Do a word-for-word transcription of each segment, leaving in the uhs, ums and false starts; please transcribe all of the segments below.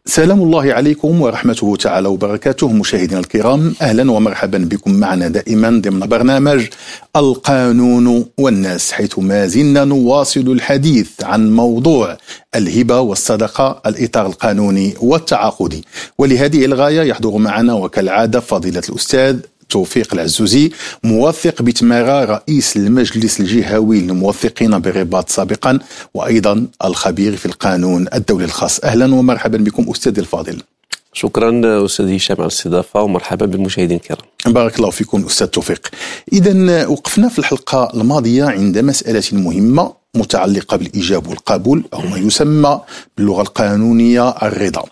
سلام الله عليكم ورحمته تعالى وبركاته. مشاهدينا الكرام، أهلا ومرحبا بكم معنا دائما ضمن برنامج القانون والناس، حيث ما زلنا نواصل الحديث عن موضوع الهبة والصدقة، الإطار القانوني والتعاقدي. ولهذه الغاية يحضر معنا وكالعادة فضيلة الأستاذ توفيق العزوزي، موثق بتمارا، رئيس المجلس الجهوي للموثقين بالرباط سابقا، وأيضا الخبير في القانون الدولي الخاص. أهلا ومرحبا بكم أستاذي الفاضل. شكرا أستاذ هشام على الاستضافة، ومرحبا بالمشاهدين الكرام. بارك الله فيكم أستاذ توفيق. إذا وقفنا في الحلقة الماضية عند مسألة مهمة متعلقة بالإيجاب والقبول، أو ما يسمى باللغة القانونية الرضا.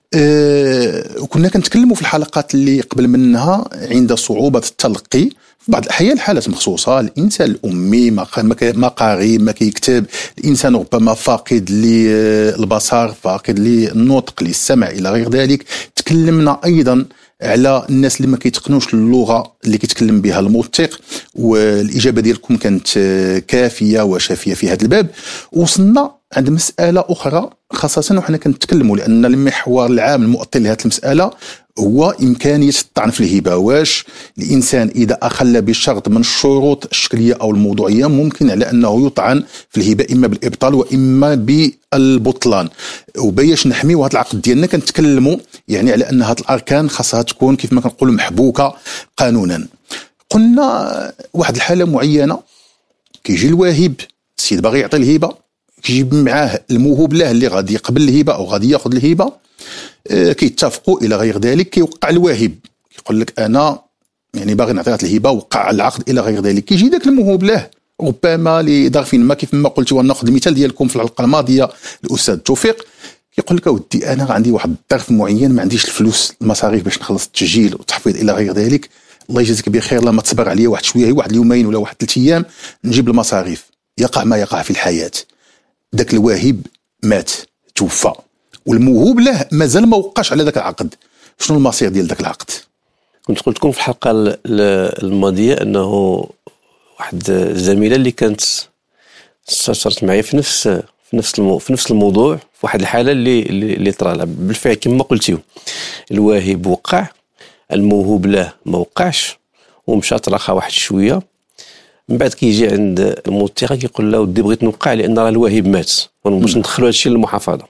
أه وكنا كنتكلموا في الحلقات اللي قبل منها عند صعوبة التلقي في بعض الأحيان، حالات مخصوصة، الإنسان الأمي ما قاري ما كيكتب، الإنسان ربما فاقد للبصر، فاقد للنطق، للسمع إلى غير ذلك. تكلمنا أيضا على الناس اللي ما كيتقنوش اللغة اللي كيتكلم بها الموثق، والإجابة ديالكم كانت كافية وشافية في هذا الباب. وصلنا عند مسألة أخرى، خاصة وحنا كنتكلموا لأن المحور العام المؤطر لهذه المسألة هو إمكانية الطعن في الهبة. واش الإنسان إذا أخل بشرط من الشروط الشكلية أو الموضوعية ممكن على أنه يطعن في الهبة إما بالإبطال وإما بالبطلان؟ وباش نحميو هذا العقد ديالنا كنتكلموا يعني على أن هذه الأركان خاصها تكون كيف ما كنقولوا محبوكة قانونا. قلنا واحد الحالة معينة، كيجي الواهب، السيد باغي يعطي الهبة، كيجيب معاه الموهوب له اللي غادي يقبل الهبة أو غادي ياخذ الهبة، أه كيتفقوا إلى غير ذلك. كيوقع الواهب يقول لك أنا يعني باغي نعطي هذه الهبة، وقع العقد إلى غير ذلك. كيجي ذاك الموهوب له ربما لظرف ما، كيف ما قلت، وناخذ المثال ديالكم في الحلقة الماضية الأستاذ توفيق، يقول لك أودي أنا عندي واحد الظرف معين، ما عنديش الفلوس المصاريف باش نخلص التسجيل والتحفيظ إلى غير ذلك. الله يجازيك بخير، لما تصبر عليا واحد شوية، واحد اليومين ولا واحد ثلاث أيام نجيب المصاريف. يقع ما يقع في الحياة، ذاك الواهب مات توفى، والموهوب له مازال ما وقعش على ذاك العقد. شنو المصير ديال ذاك العقد؟ كنت قلت لكم في الحلقة الماضية أنه واحد الزميلة اللي كانت استشرت معي في نفس في نفس المو في نفس الموضوع، في واحد الحالة اللي اللي طرا بالفعل كما قلتيو، الواهب وقع، الموهوب له ما وقعش، ومشى تراخى واحد شوية. من بعد كيجي عند الموثقة كيقول له ودي بغيت نوقع لأن راه الواهب مات، باش ندخلوا هادشي للمحافظة.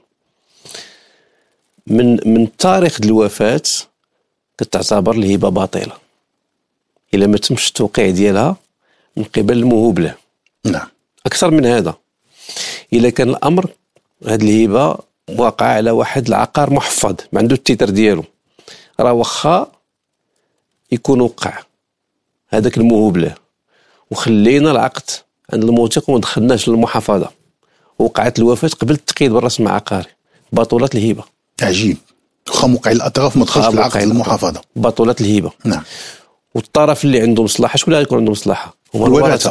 من من تاريخ الوفاة كتعتبر الهبة باطلة إلا ما تمش التوقيع ديالها من قبل الموهوب له. نعم. أكثر من هذا، إلا كان الأمر هاد الهبة واقع على واحد العقار محفظ ما عنده التيتر ديالو، راه واخا يكون وقع هذاك الموهوب له وخلينا العقد عند الموثق وما دخلناش للمحافظة، وقعت الوفاة قبل التقييد بالرسم العقاري، بطولة الهبة. عجيب، واخا موقع الأطراف ما دخلش العقد المحافظة، بطولة الهبة. نعم. والطرف اللي عنده مصلحة، شكون اللي يكون عنده مصلحة؟ هما الورثة،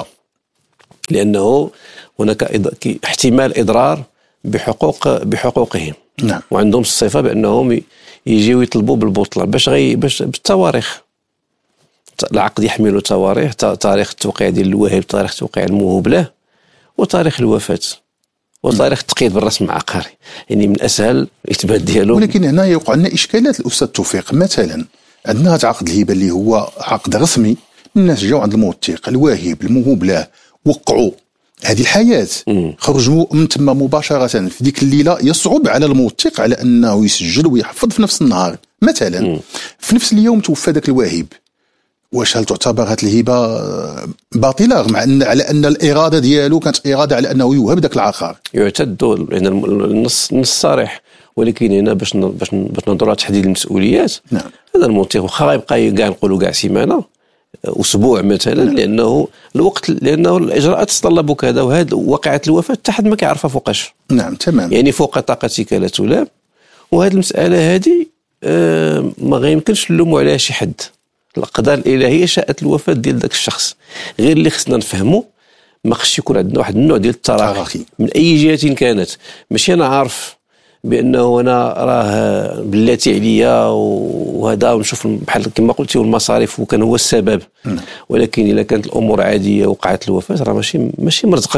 لأنه هناك احتمال إضرار بحقوق بحقوقهم. نعم. وعندهم الصفة بأنهم يجيو يطلبوا بالبطلان باش غي باش بالتواريخ. العقد يحمل تواريخ، تاريخ التوقيع ديال الواهب، تاريخ توقيع الموهوب له، وتاريخ الوفاة، وتاريخ التقييد بالرسم العقاري، يعني من اسهل الاثبات ديالو. ولكن هنا يوقع لنا اشكالات الاستاذ توفيق. مثلا عندنا هذا عقد الهبه اللي هو عقد رسمي، الناس جاوا عند الموثق، الواهب، الموهوب له، وقعوا هذه الحياه، خرجوا من تما مباشره. في ديك الليله يصعب على الموثق على انه يسجل ويحفظ في نفس النهار. مثلا مم. في نفس اليوم توفى ذاك الواهب، واش هل تعتبر هذه الهبه باطله، مع ان على ان الاراده ديالو كانت اراده على انه يوهب ذاك العقار؟ يعتد لان النص النص صريح، ولكن هنا باش باش باش نهضروا على تحديد المسؤوليات. نعم. هذا الموثق واخا يبقى كاع نقولوا كاع سيمانه، اسبوع مثلا، نعم. لانه الوقت، لانه الاجراءات تتطلب كذا، وهذا وقعت الوفاه حتى حد ما كيعرفها فوقاش. نعم تمام، يعني فوق طاقتك لا تلام. وهذه المساله هذه آه ما غيمكنش نلوموا عليها شي حد، الأقدار الإلهية شاءت الوفاة ديال ذاك الشخص. غير اللي خصنا نفهمه، ما خصش يكون عندنا واحد النوع ديال التراخي من أي جهة كانت. ماشي أنا عارف بأنه أنا راه بلاتي عليا وهذا ونشوف بحال كما قلتي والمصاريف وكان هو السبب، ولكن إذا كانت الأمور عادية وقعت الوفاة راه ماشي ماشي مرزقك،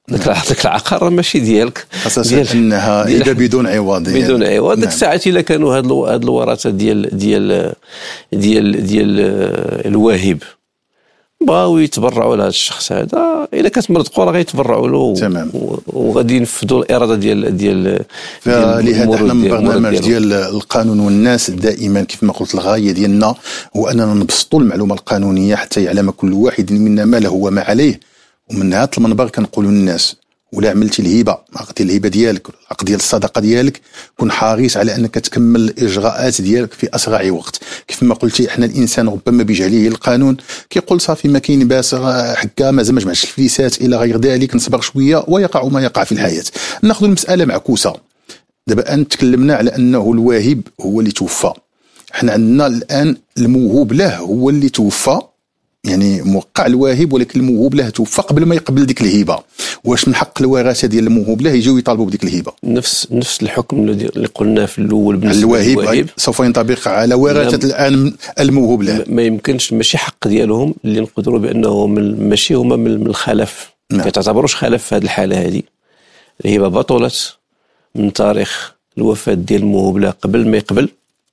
ذاك العقار ماشي ديالك، خاصة انها ديال بدون عوض بدون عوض. ديك الساعات الا كانوا هاد هاد الورثه ديال ديال ديال ديال الواهب بغاو يتبرعوا لهذا الشخص هذا، الا كانت مرتقوا راه غيتبرعوا له تمام، وغادي ينفذوا الاراده ديال ديال فلهذا احنا من برنامج ديال القانون والناس دائما كيف ما قلت الغايه ديالنا هو اننا نبسطوا المعلومه القانونيه حتى يعلم كل واحد منا ما له وما عليه. ومن هذا المنبر كنقولوا للناس ولا عملتي الهبه عقدتي الهبه ديالك العقد ديال الصدقه ديالك كن حريص على انك تكمل الاجراءات ديالك في اسرع وقت. كيف ما قلتي احنا الانسان ربما بجهله القانون كيقول صافي ما كاين باس حكا مازال ما جمعش الفليسات الى غير ذلك نصبر شويه ويقع ما يقع في الحياه. ناخذ المساله معكوسه دابا ان تكلمنا على انه الواهب هو اللي توفى، احنا عندنا الان الموهوب له هو اللي توفى، يعني موقع الواهب ولكن الموهوب له توفى قبل ما يقبل ديك الهبه. واش من حق الورثه ديال الموهوب له يجيو يطالبوا بديك الهبه؟ نفس نفس الحكم اللي قلناه في الاول بالنسبه للواهب للواهب سوف ينطبق على ورثه الان الموهوب له. ما يمكنش ماشي حق ديالهم اللي نقدروا بانه من ماشي هما من الخلف، ما نعم. تعتبروش خلف في هذه الحاله هذه. الهبه بطلت من تاريخ الوفاه ديال الموهوب له قبل ما يقبل،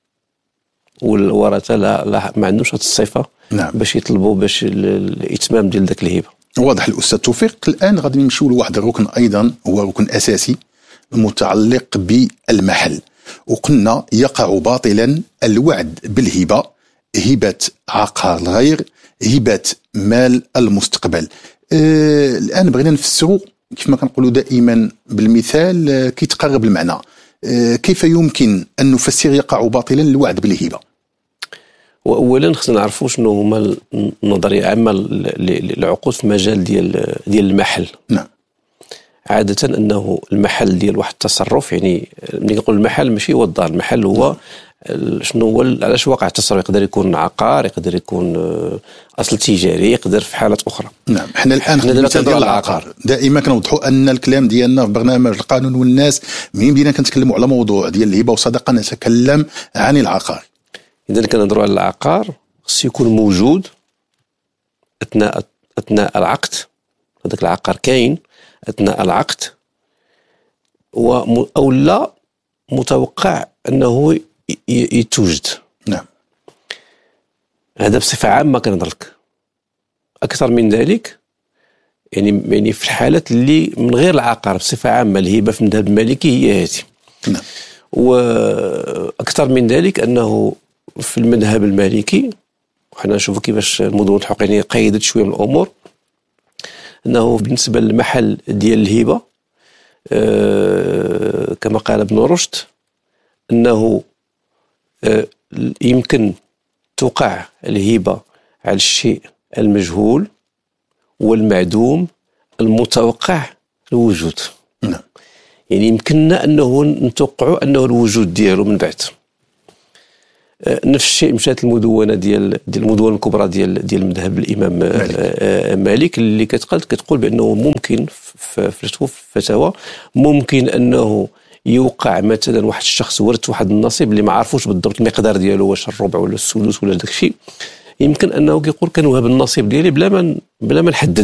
والورثه لا, لا ما عندهمش هذه الصفه نعم. باش يطلبوا باش الاتمام ديال ذاك الهبه. واضح الاستاذ توفيق. الان غادي نمشيو لواحد الركن ايضا هو ركن اساسي متعلق بالمحل، وقلنا يقع باطلا الوعد بالهبه، هبه عقار الغير، هبه مال المستقبل. آه الان بغينا نفسروا كيف ما كنقولوا دائما بالمثال آه كيتقرب المعنى. آه كيف يمكن ان نفسر يقع باطلا الوعد بالهبه؟ واولا خصنا نعرفوا شنو هما النظريه العامه للعقود في المجال ديال ديال المحل. نعم. عاده انه المحل ديال واحد التصرف، يعني ملي كنقول المحل ماشي هو الدار، المحل هو شنو هو علاش واقع التصرف. يقدر يكون عقار، يقدر يكون اصل تجاري، يقدر في حالات اخرى. نعم. احنا الان مثال ديال العقار دائما كنوضحوا ان الكلام ديالنا في برنامج القانون والناس ملي بدينا كنتكلموا على موضوع ديال الهبه والصدقه نتكلم عن العقار. إذا كنهضروا على العقار خص يكون موجود أثناء أثناء العقد، هذاك العقار كاين أثناء العقد أو لا متوقع أنه يتوجد. نعم. هذا بصفة عامة كنهضر لك. أكثر من ذلك يعني يعني في الحالات اللي من غير العقار بصفة عامة الهبة في المذهب المالكي هي هذه. نعم. وأكثر من ذلك أنه في المذهب المالكي وحنا نشوفوا كيفاش المدونة الحقوقية قيدت شويه من الامور، انه بالنسبه للمحل ديال الهبه أه كما قال ابن رشد انه أه يمكن توقع الهبه على الشيء المجهول والمعدوم المتوقع الوجود. نعم. يعني يمكننا انه نتوقعوا انه الوجود ديالو من بعد. نفس الشيء مشات المدونه ديال ديال المدونه الكبرى ديال ديال مذهب الامام مالك, مالك اللي كتقال كتقول بانه ممكن في الفتاوى ممكن انه يوقع مثلا واحد الشخص ورث واحد النصيب اللي ما عرفوش بالضبط المقدار ديالو، واش الربع ولا السدس ولا داك الشيء، يمكن انه كيقول كنوهب النصيب ديالي بلا ما بلا ما نحدد